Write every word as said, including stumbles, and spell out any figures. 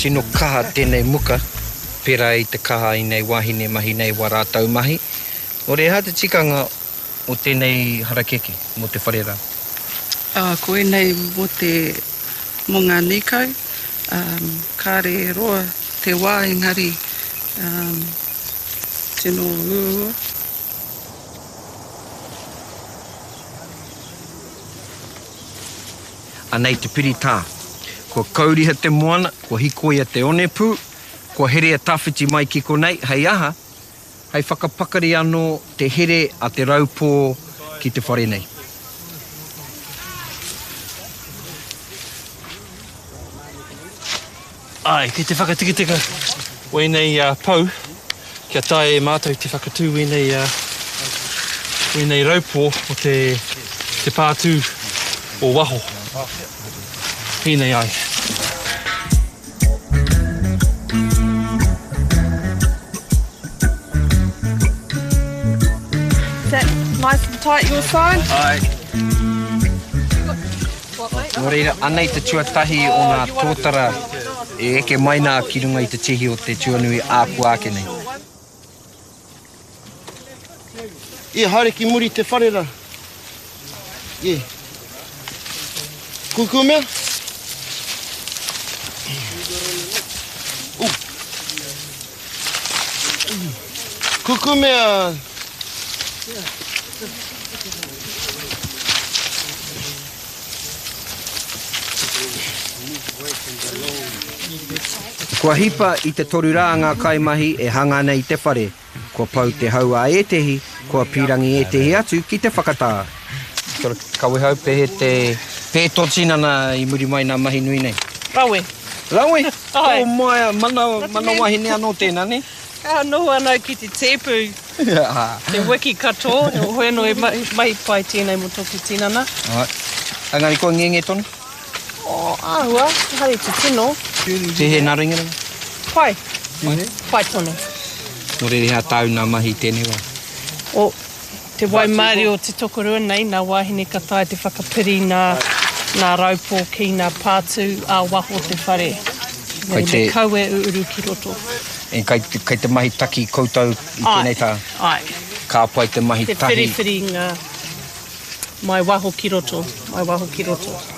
tino kaha tēnei muka, pera i te kaha i nei wahine mahi nei wa rātau mahi. O re hā te tikanga o tēnei harakeke, mo te wharera? Uh, koe nei mo te monga nikau, um, kāre roa te wā engari, um, tino ua. Anei te piri tā. Kua kauriha te moana, kua hikoia te onepu, kua here a tawhiti mai ki konei, hei aha, hei whakapakari anō te here a te raupō ki te whare nei. Ai, ki te whakatikitika wēnei uh, pau, kia tae mātou te whakatū wēnei, uh, wēnei raupō o te, te pātū o waho. Pēnei ai. Is that nice and tight your side? Ai. Nō reira, anei te tuatahi o ngā tōtara e eke mai nā ki runga i te tihi o te tuanui āku ake nei. E, haere ki muri te wharera. E. Kuku mea? Kuku mea. Kua hipa i te toru rā ngā kaimahi e hanga nei te whare. Kua pau te haua e tehi, kua pirangi e tehi atu ki te whakatā. Kia ora, kawe hau pehe te pētotinana i muri mai nā mahi nui nei. Rawe. Rawe? Ai. O mai, mana, mana wahine anō tēnā ne? Ka noa anau ki te tēpu, te wiki katoa, o hoeno e mai, mai pai tēnei mo toki tinana. Ai. Angari koe ngenge tonu? O, āhua, hari te tino. Te he nā ringa ringa? Pai. Pai tono. Nō re hea tāu nā mahi tēnei wā. O, te wai maari o te tokorua nei, nā wahine ka tae te whakapiri nā, nā raupō ki nā pātū a waho te whare. Kai te- Me kaue uru ki roto. E kai, te- kai te mahi taki koutou i tēnei tā. Ai. Ka pai te mahi Te tahi. whiri whiri ngā mai waho ki roto, mai waho ki roto.